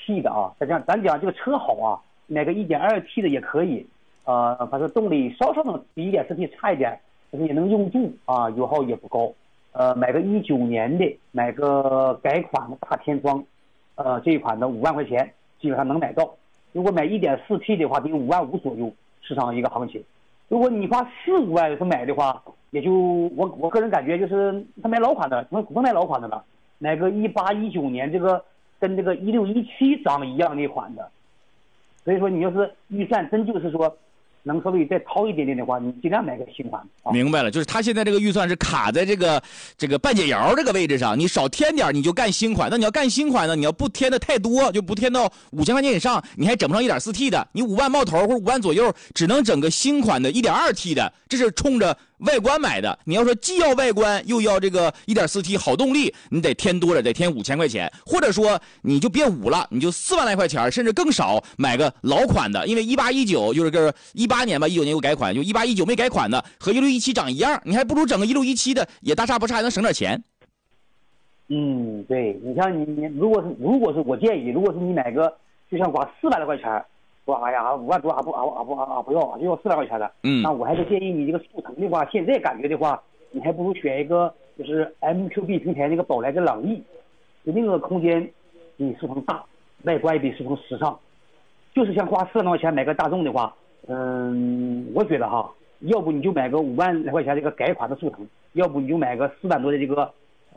1.2T 的啊，咱讲这个车好啊，买个 1.2T 的也可以，反正动力稍稍的比 1.4T 差一点，但是也能用住啊，油耗也不高。买个19年的，买个改款的大天窗，这一款的5万块钱基本上能买到。如果买 1.4T 的话，得5万5左右，市场一个行情。如果你花4、5万去买的话，也就我个人感觉就是他买老款的，不买老款的了，买个18、19年这个跟这个16、17长一样那款的。所以说你要是预算真就是说能稍微再掏一点点的话，你尽量买个新款。 明白了，就是他现在这个预算是卡在这个半截窑这个位置上，你少添点你就干新款。那你要干新款呢，你要不添的太多，就不添到5000块钱以上，你还整不上 1.4T 的，你5万冒头或者5万左右，只能整个新款的 1.2T 的，这是冲着外观买的。你要说既要外观又要这个 1.4T 好动力，你得添多了，得添5000块钱，或者说你就别5了，你就4万来块钱，甚至更少，买个老款的。因为18、19就是个18年吧，19年有改款，就18、19没改款的和16、17长一样，你还不如整个16、17的，也大差不差，还能省点钱。 对，你像你如果是我建议，如果是你买个就像花4万来块钱，说哎呀5万多不要，就要4万块钱的，那我还是建议你这个速腾的话，现在感觉的话，你还不如选一个就是 MQB 平台那个宝来的朗逸，就那个空间比速腾大，外观也比速腾时尚。就是像花4万块钱买个大众的话，我觉得哈，要不你就买个5万来块钱这个改款的速腾，要不你就买个4万多的这个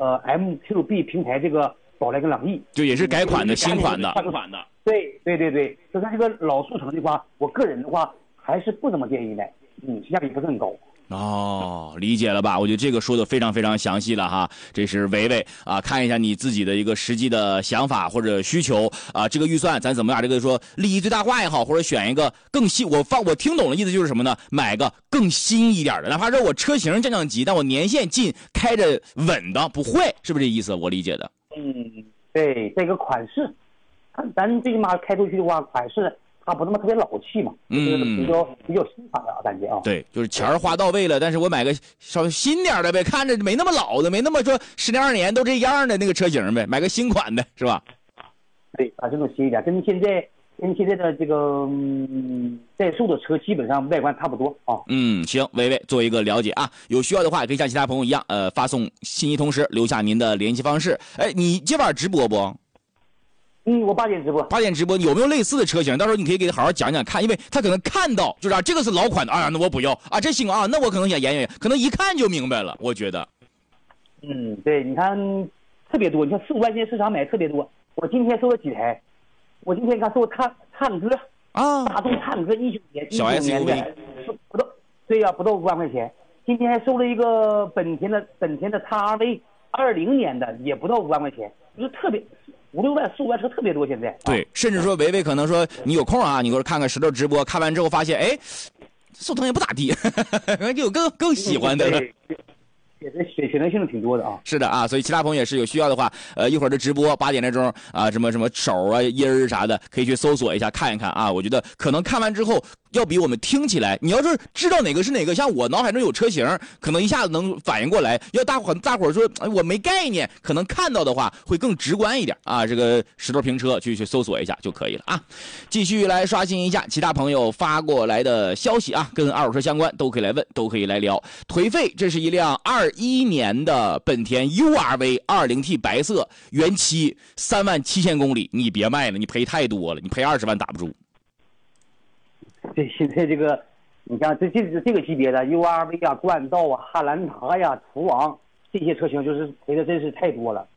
MQB 平台这个宝来跟朗逸， 就也是改款的新款的。 对，就是这个老速腾的话，我个人的话还是不怎么建议买，性价比不是很高。 理解了吧？我觉得这个说的非常非常详细了哈。这是维维啊，看一下你自己的一个实际的想法或者需求啊，这个预算咱怎么样？这个说利益最大化也好，或者选一个更新。我听懂的意思就是什么呢？买个更新一点的，哪怕说我车型降级，但我年限近，开着稳当，不坏，是不是这意思？我理解的。 对，这个款式，咱最起码开出去的话，款式它不那么特别老气嘛，就是比较新款的感觉啊。 对，就是钱花到位了，但是我买个稍微新点的呗，看着没那么老的，没那么说10年20年都这样的那个车型呗，买个新款的是吧？ 对，把这种新一点，跟现在的这个在售的车基本上外观差不多啊。 行，薇薇做一个了解啊，有需要的话可以像其他朋友一样，发送信息，同时留下您的联系方式。你今晚直播不？ 我8点直播。 8点直播，有没有类似的车型？到时候你可以给他好好讲讲看，因为他可能看到就是这个是老款的，那我不要啊，这新款那我可能想研究，可能一看就明白了，我觉得。 对，你看特别多，你看4、5万现在市场买特别多。我今天收了几台，我今天看收探歌啊，大众探歌19年小 SUV， 不到5万块钱。今天还收了一个本田的XRV 20年的，也不到5万块钱，就是特别5、6万、4、5万车特别多现在。 对，甚至说维维可能说你有空啊，你给我看看石头直播，看完之后发现速腾也不咋地，有更喜欢的了。 选择性挺多的啊。 是的啊，所以其他朋友也是有需要的话，一会儿的直播8点那钟啊，什么手啊音儿啥的，可以去搜索一下看一看啊。我觉得可能看完之后要比我们听起来，你要是知道哪个是哪个，像我脑海中有车型，可能一下子能反应过来。要大伙说我没概念，可能看到的话会更直观一点啊。这个石头评车去搜索一下就可以了啊。继续来刷新一下其他朋友发过来的消息啊，跟二手车相关都可以来问，都可以来聊。颓废，这是一辆21年的本田 URV 20T 白色，原漆37000公里，你别卖了，你赔太多了，你赔20万打不住。 对，现在这个，你像这个级别的 URV 啊、冠道啊、汉兰达呀、途昂这些车型，就是赔的真是太多了。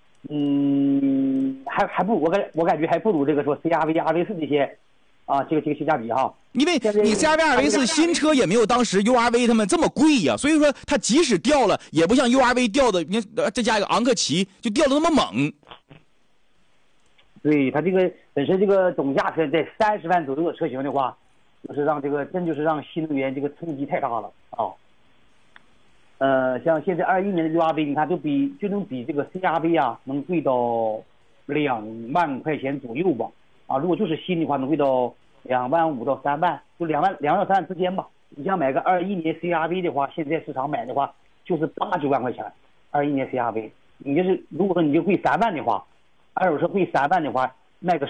还不如我感觉还不如这个说 CRV、RV4 这些啊，这个性价比哈。 因为你 CRV、RV4 新车也没有当时 URV 他们这么贵呀，所以说它即使掉了，也不像 URV 掉的，你看再加一个昂克旗就掉的那么猛。 对，它这个本身这个总价在30万左右的车型的话，就是让新能源这个冲击太大了啊。像现在21年的 URV， 你看就能比这个 CRV 啊能贵到2万块钱左右吧。啊，如果就是新的话，能贵到2万5到3万，就2万3万之间吧。你想买个21年 CRV 的话，现在市场买的话就是8、9万块钱。21年 CRV， 你就是如果说你就贵3万的话，二手车贵3万的话，卖个